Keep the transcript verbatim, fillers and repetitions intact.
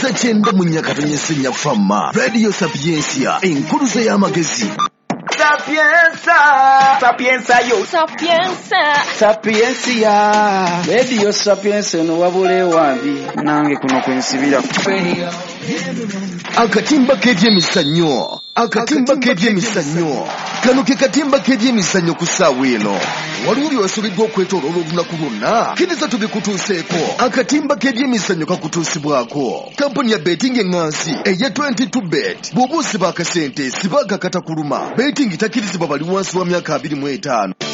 Eza chenda munyakatonye senya fama. Radio Sapiensia. Enkuluza ya magezi. Sapienza, Sapienza yo, Sapienza, Sapiensia. Radio Sapienza no wabule wambi nange kuno kwensibira. Akatimba k'ebyemisanyo. Akatimba k'ebyemisanyo. Kano ke katimba k'ebyemisanyo ku ssaawa eno. Waliwo bye wasubiddwa okwetooloola olunaku lwonna. Kkiriza tubikutuuseeko. Akatimba k'ebyemisanyo kakutuusibwako. Kampuni ya betting eŋŋansi eya twenty-two bet. Bw'oba osiba akasente siba akakata kuluma. Betting takkirizibwa bali wansi wa myaka abiri mu etaano.